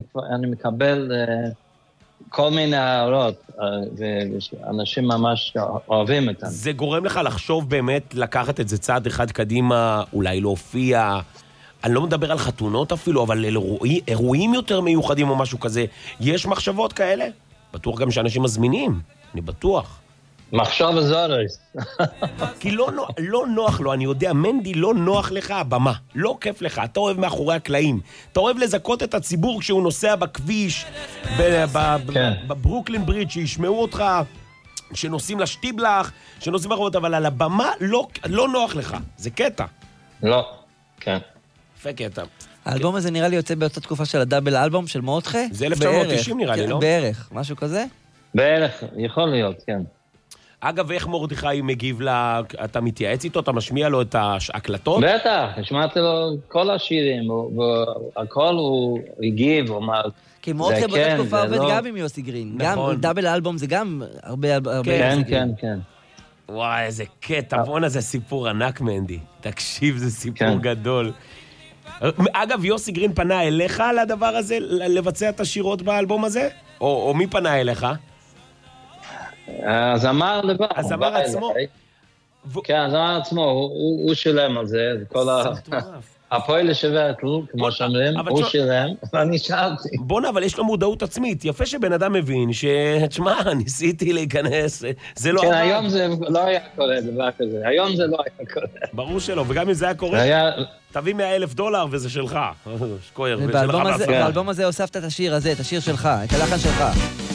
אני מקבל כל מיני הערות, ואנשים ממש אוהבים אותם. זה גורם לך לחשוב באמת, לקחת את זה צעד אחד קדימה, אולי להופיע, אני לא מדבר על חתונות אפילו, אבל אירועים יותר מיוחדים או משהו כזה. יש מחשבות כאלה? בטוח גם שאנשים מזמינים, אני בטוח. מחשב זורס. כי לא נוח לו, אני יודע, מנדי, לא נוח לך הבמה, לא כיף לך, אתה אוהב מאחורי הקלעים, אתה אוהב לזכות את הציבור כשהוא נוסע בכביש, בברוקלין ברידג' שישמעו אותך, שנוסעים לשטיבלח, שנוסעים אחרות, אבל על הבמה לא נוח לך, זה קטע. לא, כן. יפה קטע. האלבום הזה נראה לי יוצא באותה תקופה של הדאבל אלבום של מורדכה? זה 1990 נראה לי, לא? בערך, משהו כזה? בערך, יכול להיות, כן. אגב, איך מרדכי מגיב לה, אתה מתייעץ איתו, אתה משמיע לו את ההקלטות? בטח, השמעתי לו כל השירים, והכל הוא הגיב, הוא אמר, כי מרדכי באותה תקופה עובד גם עם יוסי גרין, גם דאבל אלבום זה גם הרבה... כן, כן, כן. וואי, איזה קטע, בואנה, זה סיפור ענק, מנדי. תקשיב, זה סיפור גדול. אגב, יוסי גרין פנה אליך על הדבר הזה, לבצע את השירות באלבום הזה? או מי פנה אליך? הזמר לבד. הזמר עצמו? כן, הזמר עצמו, הוא שילם על זה, הפועל לשווה התלול, כמו שאומרים, הוא שילם, ואני שאלתי. בונה, אבל יש לו מודעות עצמית, יפה שבן אדם מבין שתשמע, ניסיתי להיכנס, זה לא... כן, היום זה לא היה קורה, דבר כזה, היום זה לא היה קורה. ברור שלא, וגם אם זה היה קורה, תביא $100,000 וזה שלך. ובאלבום הזה הוספת את השיר הזה, את השיר שלך, את הלחן שלך.